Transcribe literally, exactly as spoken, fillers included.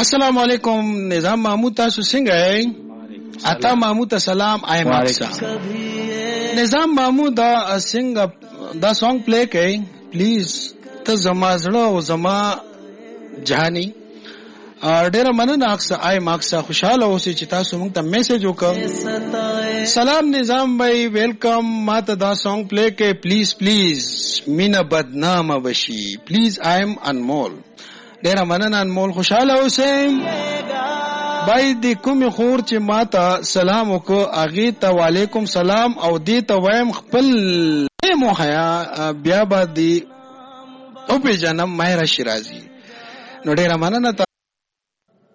السلام علیکم نظام محمود تاسو څنګه یې؟ عطا محمود سلام آی ماکسا. نظام محمود دا څنګه دا سونګ پلی کړئ پلیز. ته زما زړه او زما جهانی ډیره مننه اکسا آی ماکسا. خوشاله اوسئ چې تاسو موږ ته میسج وکړ. سلام نظام بھائی ویلکم. ماته دا سونګ پلی کړئ پلیز پلیز. مینا بدنامه بشي پلیز. آی ایم انمول. ډیره مننه انمول. خوشاله اوسئ. بای د کومې خور چې ماته سلام وکړ هغې ته وعلیکم سلام او دې ته وایم خپل مو حیا بیا به دې وپېژنم ماهره شیرازي. نو ډیره مننه.